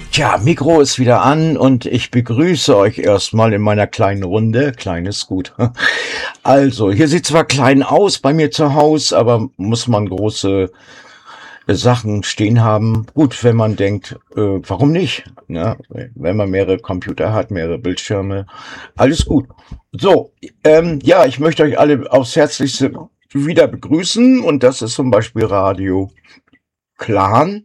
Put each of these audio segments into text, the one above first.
Tja, Mikro ist wieder an und ich begrüße euch erstmal in meiner kleinen Runde. Klein ist gut. Also, hier sieht zwar klein aus bei mir zu Hause, aber muss man große Sachen stehen haben. Gut, wenn man denkt, warum nicht? Ne? Wenn man mehrere Computer hat, mehrere Bildschirme, alles gut. So, ja, ich möchte euch alle aufs Herzlichste wieder begrüßen und das ist zum Beispiel Radio Clan,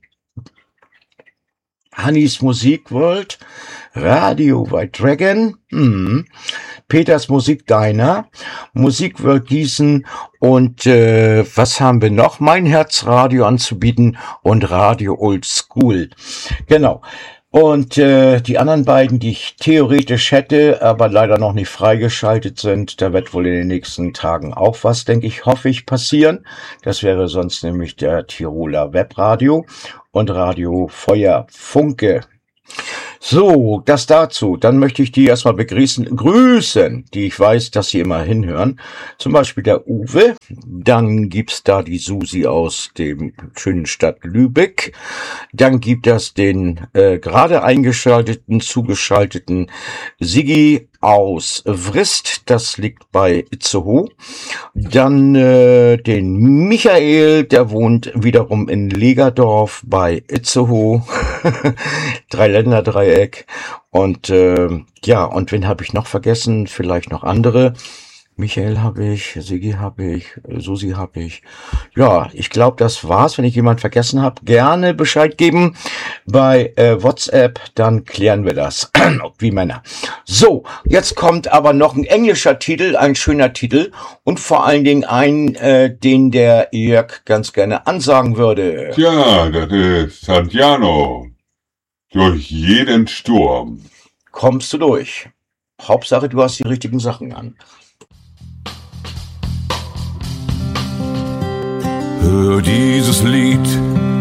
Hannis Musikworld, Radio White Dragon, Peters Musik Diner, Musikworld Gießen und was haben wir noch? Mein Herzradio anzubieten und Radio Old School. Genau. Und die anderen beiden, die ich theoretisch hätte, aber leider noch nicht freigeschaltet sind, da wird wohl in den nächsten Tagen auch was, denke ich, hoffe ich, passieren. Das wäre sonst nämlich der Tiroler Webradio und Radio Feuer Funke. So, das dazu. Dann möchte ich die erstmal grüßen, die ich weiß, dass sie immer hinhören. Zum Beispiel der Uwe. Dann gibt's da die Susi aus dem schönen Stadt Lübeck. Dann gibt es den gerade zugeschalteten Sigi aus Vrist. Das liegt bei Itzehoe. Dann den Michael, der wohnt wiederum in Legerdorf bei Itzehoe. Dreiländereieck. Und ja, und wen habe ich noch vergessen? Vielleicht noch andere. Michael habe ich, Sigi habe ich, Susi habe ich. Ja, ich glaube, das war's. Wenn ich jemand vergessen habe, gerne Bescheid geben bei WhatsApp, dann klären wir das. Wie Männer. So, jetzt kommt aber noch ein englischer Titel, ein schöner Titel und vor allen Dingen ein, den der Jörg ganz gerne ansagen würde. Tja, das ist Santiano. Durch jeden Sturm. Kommst du durch. Hauptsache, du hast die richtigen Sachen an. Hör dieses Lied